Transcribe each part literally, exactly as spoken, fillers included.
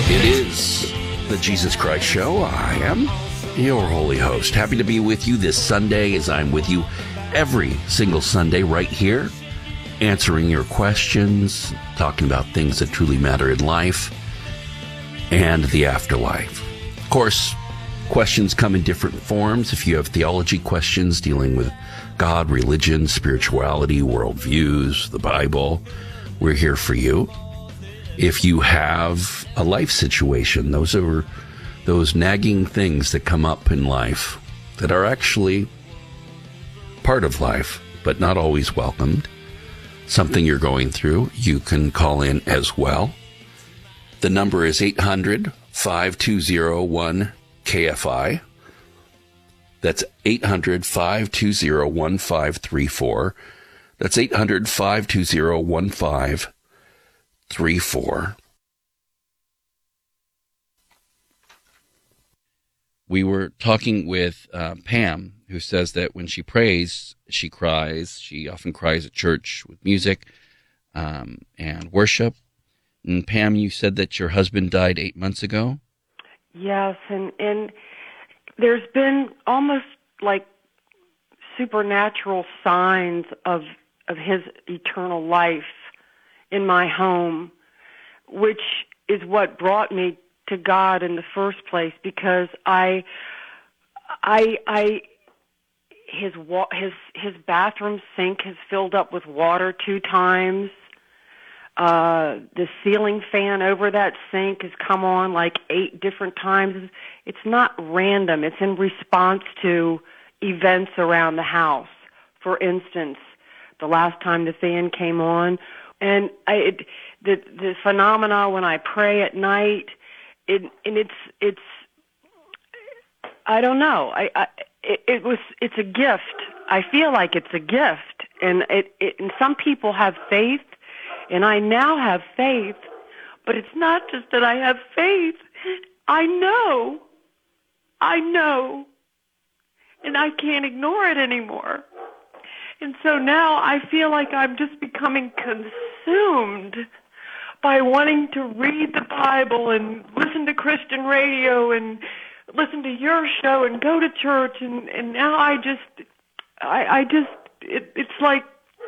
It is the Jesus Christ Show. I am your holy host. Happy to be with you this Sunday, as I'm with you every single Sunday right here, answering your questions, talking about things that truly matter in life and the afterlife. Of course, questions come in different forms. If you have theology questions dealing with God, religion, spirituality, worldviews, the Bible, we're here for you. If you have a life situation, those are those nagging things that come up in life that are actually part of life, but not always welcomed, something you're going through, you can call in as well. The number is eight hundred, five two zero, one K F I. That's eight hundred, five two zero, one five three four. That's eight hundred, five two zero, one five three four. We were talking with uh, Pam, who says that when she prays, she cries. She often cries at church with music um, and worship. And Pam, you said that your husband died eight months ago? Yes, and, and there's been almost like supernatural signs of of his eternal life in my home, which is what brought me to God in the first place, because I, I, I, his wa- his his bathroom sink has filled up with water two times. Uh, the ceiling fan over that sink has come on like eight different times. It's not random. It's in response to events around the house. For instance, the last time the fan came on, and I, it, the the phenomena when I pray at night, it and it's it's I don't know. I, I it, it was it's a gift. I feel like it's a gift, and it, it and some people have faith. And I now have faith, but it's not just that I have faith. I know. I know. And I can't ignore it anymore. And so now I feel like I'm just becoming consumed by wanting to read the Bible and listen to Christian radio and listen to your show and go to church. And, and now I just, I, I just, it, it's like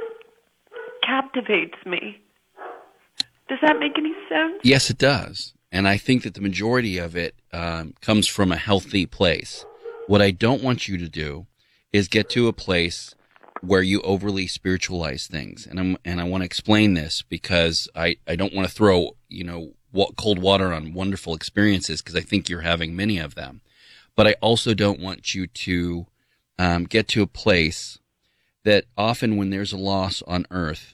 captivates me. Does that make any sense? Yes, it does. And I think that the majority of it um, comes from a healthy place. What I don't want you to do is get to a place where you overly spiritualize things. And I'm and I want to explain this because I, I don't want to throw, you know, cold water on wonderful experiences, because I think you're having many of them. But I also don't want you to um, get to a place that often when there's a loss on earth,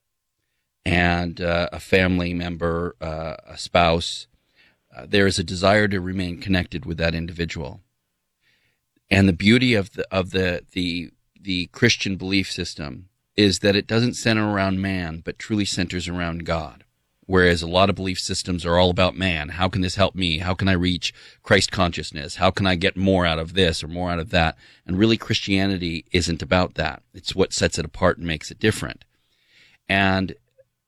and uh, a family member, uh, a spouse, uh, there is a desire to remain connected with that individual. And the beauty of the of the the the Christian belief system is that it doesn't center around man, but truly centers around God. Whereas a lot of belief systems are all about man. How can this help me? How can I reach Christ consciousness? How can I get more out of this or more out of that? And really, Christianity isn't about that. It's what sets it apart and makes it different. And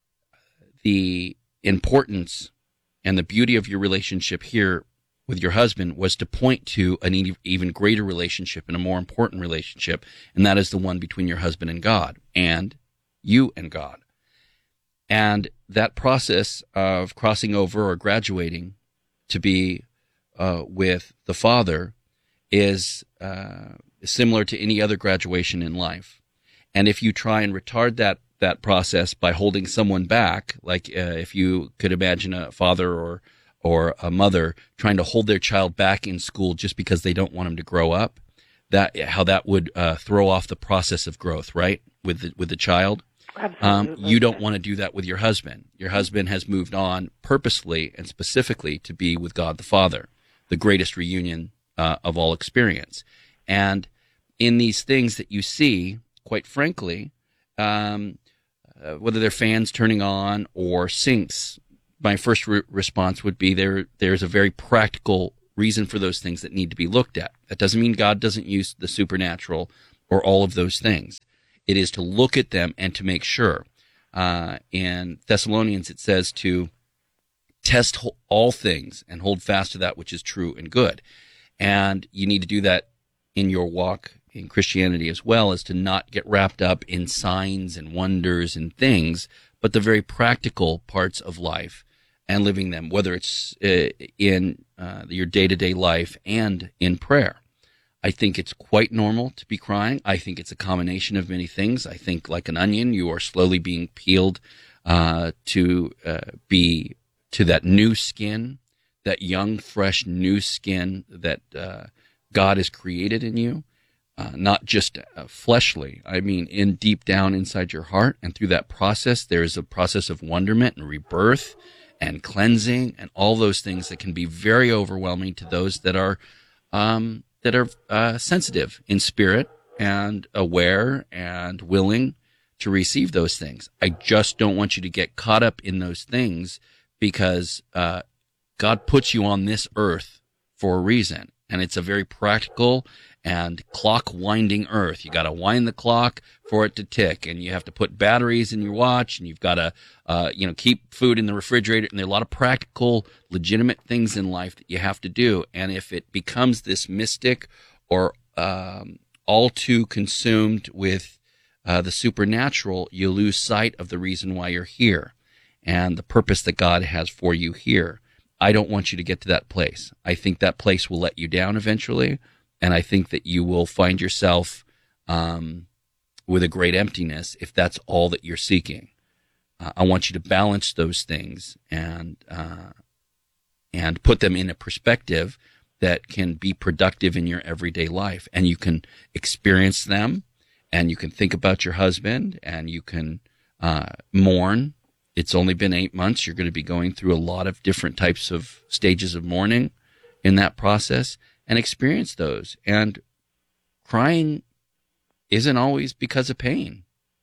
the importance and the beauty of your relationship here with your husband was to point to an even greater relationship and a more important relationship, and that is the one between your husband and God, and you and God. And that process of crossing over or graduating to be uh, with the Father is uh, similar to any other graduation in life. And if you try and retard that that process by holding someone back, like uh, if you could imagine a father or or a mother trying to hold their child back in school just because they don't want them to grow up, that how that would uh, throw off the process of growth, right, with the, with the child. Absolutely. Um, you don't want to do that with your husband. Your husband has moved on purposely and specifically to be with God the Father, the greatest reunion uh, of all experience. And in these things that you see, quite frankly, um, Uh, whether they're fans turning on or sinks, my first re- response would be there. There's a very practical reason for those things that need to be looked at. That doesn't mean God doesn't use the supernatural or all of those things. It is to look at them and to make sure. Uh, in Thessalonians, it says to test all things and hold fast to that which is true and good. And you need to do that in your walk in Christianity as well, as to not get wrapped up in signs and wonders and things, but the very practical parts of life and living them, whether it's uh, in uh, your day-to-day life and in prayer. I think it's quite normal to be crying. I think it's a combination of many things. I think, like an onion, you are slowly being peeled uh, to uh, be to that new skin, that young, fresh, new skin that uh, God has created in you. Uh, not just uh, fleshly, I mean, in deep down inside your heart. And through that process, there is a process of wonderment and rebirth and cleansing and all those things that can be very overwhelming to those that are um, that are uh, sensitive in spirit and aware and willing to receive those things. I just don't want you to get caught up in those things, because uh, God puts you on this earth for a reason. And it's a very practical and clock winding earth. You got to wind the clock for it to tick, and you have to put batteries in your watch, and you've got to, uh, you know, keep food in the refrigerator. And there are a lot of practical, legitimate things in life that you have to do. And if it becomes this mystic or um, all too consumed with uh, the supernatural, you lose sight of the reason why you're here and the purpose that God has for you here. I don't want you to get to that place. I think that place will let you down eventually, and I think that you will find yourself um, with a great emptiness if that's all that you're seeking. Uh, I want you to balance those things and uh, and put them in a perspective that can be productive in your everyday life, and you can experience them, and you can think about your husband, and you can uh, mourn. It's only been eight months. You're going to be going through a lot of different types of stages of mourning in that process, and experience those. And crying isn't always because of pain.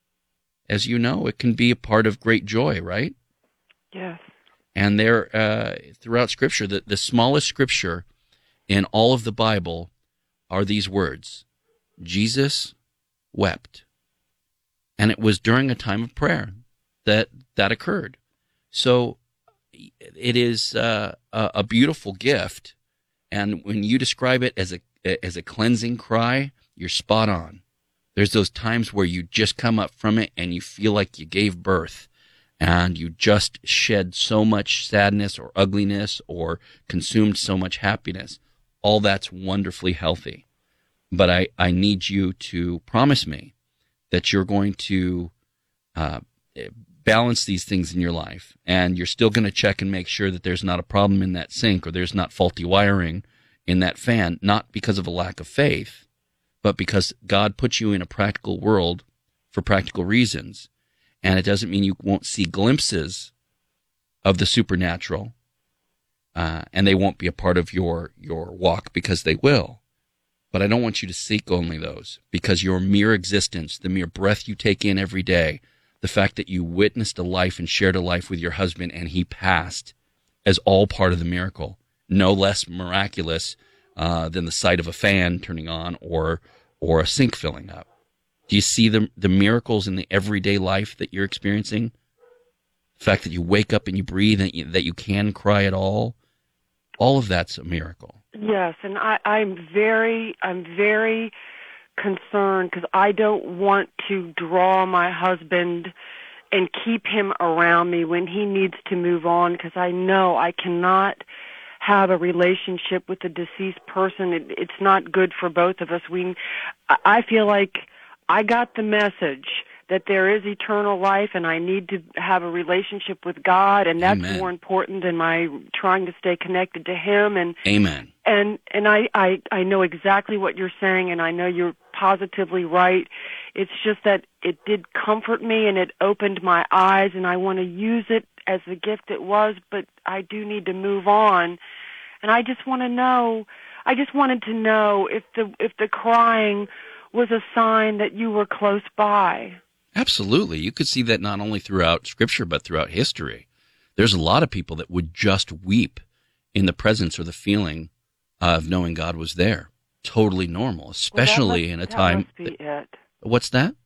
As you know, it can be a part of great joy, right? Yes. And there, uh, throughout Scripture, the, the smallest Scripture in all of the Bible are these words: Jesus wept. And it was during a time of prayer that that occurred. So it is uh, a, a beautiful gift, and when you describe it as a as a cleansing cry, you're spot on. There's those times where you just come up from it and you feel like you gave birth, and you just shed so much sadness or ugliness or consumed so much happiness. All that's wonderfully healthy. But I, I need you to promise me that you're going to uh, balance these things in your life, and you're still going to check and make sure that there's not a problem in that sink or there's not faulty wiring in that fan, not because of a lack of faith, but because God puts you in a practical world for practical reasons. And it doesn't mean you won't see glimpses of the supernatural, uh, and they won't be a part of your, your walk, because they will. But I don't want you to seek only those, because your mere existence, the mere breath you take in every day, the fact that you witnessed a life and shared a life with your husband and he passed, as all part of the miracle, no less miraculous uh, than the sight of a fan turning on or or a sink filling up. Do you see the the miracles in the everyday life that you're experiencing? The fact that you wake up and you breathe and you, that you can cry at all, all of that's a miracle. Yes, and I, I'm very, I'm very concerned, because I don't want to draw my husband and keep him around me when he needs to move on, because I know I cannot have a relationship with a deceased person. It, it's not good for both of us. We, I feel like I got the message that there is eternal life, and I need to have a relationship with God, and that's Amen. more important than my trying to stay connected to Him. And Amen. And and I, I I know exactly what you're saying, and I know you're positively right. It's just that it did comfort me, and it opened my eyes, and I want to use it as the gift it was, but I do need to move on. And I just want to know, I just wanted to know if the if the crying was a sign that you were close by. Absolutely. You could see that not only throughout Scripture, but throughout history. There's a lot of people that would just weep in the presence or the feeling of knowing God was there. Totally normal, especially well, must, in a that time. Must be it. What's that?